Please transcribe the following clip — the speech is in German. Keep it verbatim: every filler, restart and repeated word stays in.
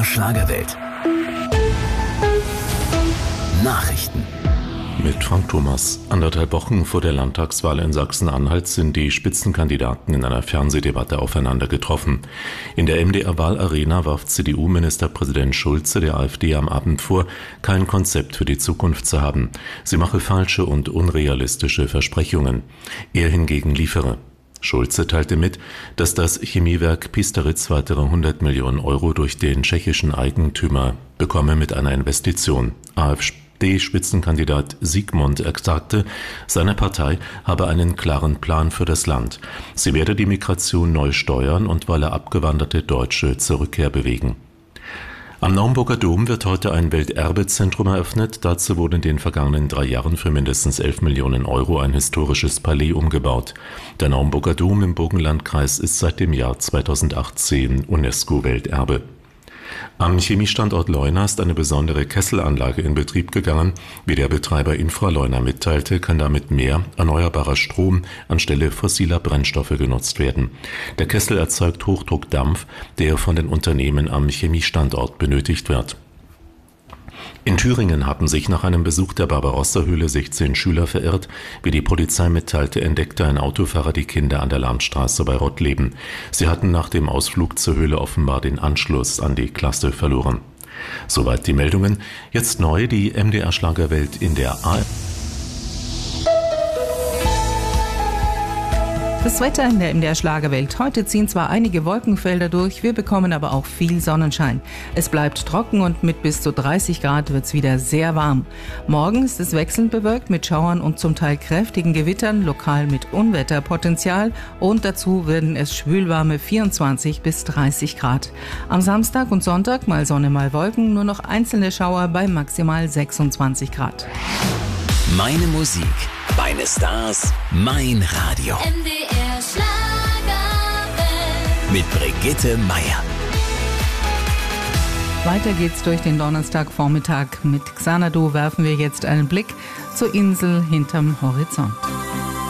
Schlagerwelt. Nachrichten. Mit Frank Thomas. Anderthalb Wochen vor der Landtagswahl in Sachsen-Anhalt sind die Spitzenkandidaten in einer Fernsehdebatte aufeinander getroffen. In der M D R-Wahlarena warf C D U-Ministerpräsident Schulze der AfD am Abend vor, kein Konzept für die Zukunft zu haben. Sie mache falsche und unrealistische Versprechungen. Er hingegen liefere. Schulze teilte mit, dass das Chemiewerk Piesteritz weitere hundert Millionen Euro durch den tschechischen Eigentümer bekomme mit einer Investition. AfD-Spitzenkandidat Sigmund sagte, seine Partei habe einen klaren Plan für das Land. Sie werde die Migration neu steuern und wolle abgewanderte Deutsche zur Rückkehr bewegen. Am Naumburger Dom wird heute ein Welterbezentrum eröffnet. Dazu wurde in den vergangenen drei Jahren für mindestens elf Millionen Euro ein historisches Palais umgebaut. Der Naumburger Dom im Burgenlandkreis ist seit dem Jahr zweitausendachtzehn UNESCO-Welterbe. Am Chemiestandort Leuna ist eine besondere Kesselanlage in Betrieb gegangen. Wie der Betreiber Infraleuna mitteilte, kann damit mehr erneuerbarer Strom anstelle fossiler Brennstoffe genutzt werden. Der Kessel erzeugt Hochdruckdampf, der von den Unternehmen am Chemiestandort benötigt wird. In Thüringen haben sich nach einem Besuch der Barbarossa-Höhle sechzehn Schüler verirrt. Wie die Polizei mitteilte, entdeckte ein Autofahrer die Kinder an der Landstraße bei Rottleben. Sie hatten nach dem Ausflug zur Höhle offenbar den Anschluss an die Klasse verloren. Soweit die Meldungen. Jetzt neu die M D R-Schlagerwelt in der A R D. Das Wetter in der M D R-Schlagerwelt. Heute ziehen zwar einige Wolkenfelder durch, wir bekommen aber auch viel Sonnenschein. Es bleibt trocken und mit bis zu dreißig Grad wird es wieder sehr warm. Morgen ist es wechselnd bewölkt mit Schauern und zum Teil kräftigen Gewittern, lokal mit Unwetterpotenzial, und dazu werden es schwülwarme vierundzwanzig bis dreißig Grad. Am Samstag und Sonntag mal Sonne, mal Wolken, nur noch einzelne Schauer bei maximal sechsundzwanzig Grad. Meine Musik, meine Stars, mein Radio. M D R Schlagerwelt. Mit Brigitte Meier. Weiter geht's durch den Donnerstagvormittag. Mit Xanadu werfen wir jetzt einen Blick zur Insel hinterm Horizont.